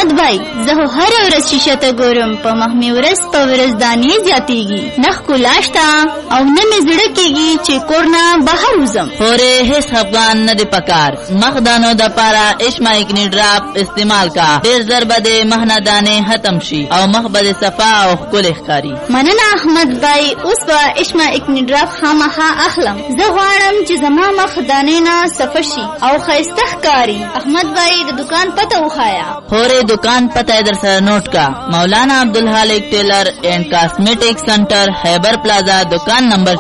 احمد بھائی زه هر ورځ شیشه ته ګورم په مخ مې ورځ په ورځ دانې زیاتېږي نه ښکلا شته او نه مې زړه کېږي چې کور نه بهر وځم. خورې هیڅ خفګان نه دی پکار. مخ دانو دپاره اشما اکنی ډراپ استعمال کا. ډېر زر به د مخ نه دانې ختم شي او مخ به د صفا او ښکلی ښکاري. مننه احمد بھائی، اوس به اشما اکنی ډراپ خامخا اخلم. زه غواړم چې زما مخ دانې نه صفا شي او ښایسته ښکاري. احمد بھائی د دکان پته وښایا. خورې دکان پته در سره نوٹ کا. مولانا عبدالحالق ٹیلر اینڈ کاسمیٹک سنٹر، خیبر پلازا، دکان نمبر